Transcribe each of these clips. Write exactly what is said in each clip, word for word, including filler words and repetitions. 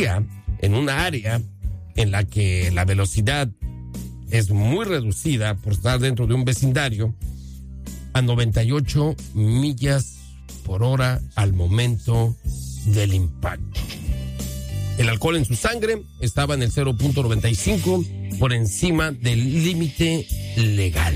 conducía en una área en la que la velocidad es muy reducida por estar dentro de un vecindario a noventa y ocho millas por hora al momento del impacto. El alcohol en su sangre estaba en el cero punto noventa y cinco, por encima del límite legal.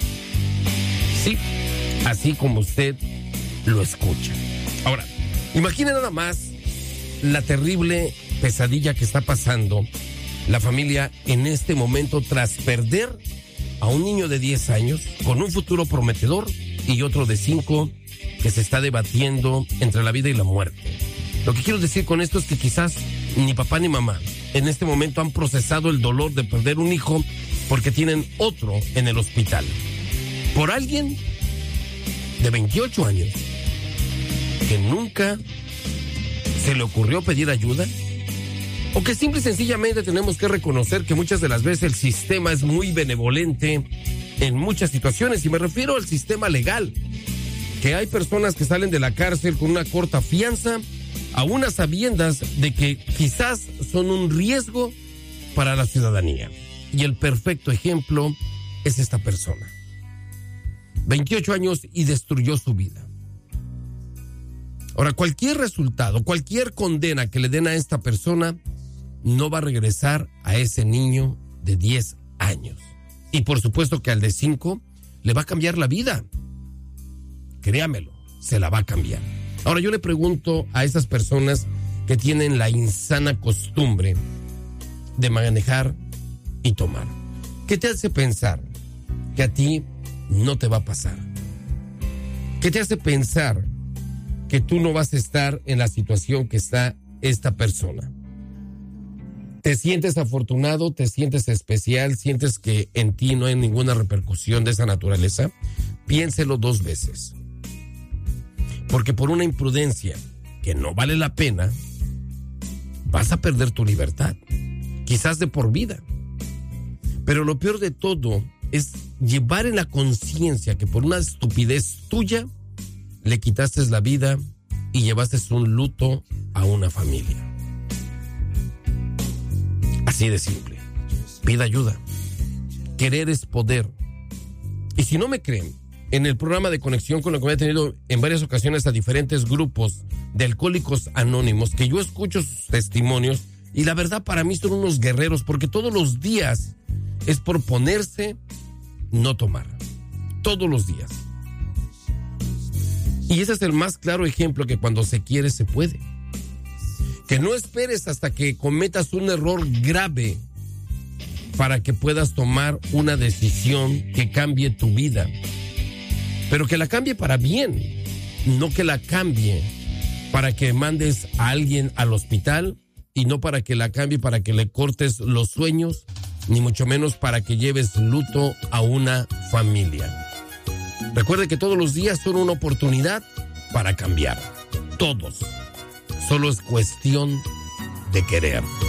Sí, así como usted lo escucha. Ahora, imagine nada más la terrible pesadilla que está pasando la familia en este momento tras perder a un niño de diez años con un futuro prometedor y otro de cinco que se está debatiendo entre la vida y la muerte. Lo que quiero decir con esto es que quizás ni papá ni mamá en este momento han procesado el dolor de perder un hijo porque tienen otro en el hospital. Por alguien de veintiocho años que nunca se le ocurrió pedir ayuda, o que simple y sencillamente tenemos que reconocer que muchas de las veces el sistema es muy benevolente en muchas situaciones, y me refiero al sistema legal, que hay personas que salen de la cárcel con una corta fianza, a unas sabiendas de que quizás son un riesgo para la ciudadanía. Y el perfecto ejemplo es esta persona. veintiocho años y destruyó su vida. Ahora, cualquier resultado, cualquier condena que le den a esta persona no va a regresar a ese niño de diez años. Y por supuesto que al de cinco le va a cambiar la vida. Créamelo, se la va a cambiar. Ahora yo le pregunto a esas personas que tienen la insana costumbre de manejar y tomar, ¿qué te hace pensar que a ti no te va a pasar? ¿Qué te hace pensar que tú no vas a estar en la situación que está esta persona? ¿Te sientes afortunado? ¿Te sientes especial? ¿Sientes que en ti no hay ninguna repercusión de esa naturaleza? Piénselo dos veces. Porque por una imprudencia que no vale la pena, vas a perder tu libertad, quizás de por vida. Pero lo peor de todo es llevar en la conciencia que por una estupidez tuya le quitaste la vida y llevaste un luto a una familia. Así de simple. Pida ayuda. Querer es poder. Y si no me creen, en el programa de conexión con lo que he tenido en varias ocasiones a diferentes grupos de alcohólicos anónimos, que yo escucho sus testimonios y la verdad para mí son unos guerreros, porque todos los días es por ponerse no tomar. Todos los días. Y ese es el más claro ejemplo que cuando se quiere se puede. Que no esperes hasta que cometas un error grave para que puedas tomar una decisión que cambie tu vida. Pero que la cambie para bien, no que la cambie para que mandes a alguien al hospital, y no para que la cambie para que le cortes los sueños, ni mucho menos para que lleves luto a una familia. Recuerde que todos los días son una oportunidad para cambiar. Todos. Solo es cuestión de querer.